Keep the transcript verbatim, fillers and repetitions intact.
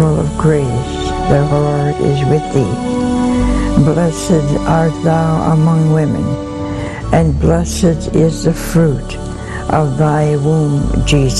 full of grace, the Lord is with thee. Blessed art thou among women, and blessed is the fruit of thy womb, Jesus.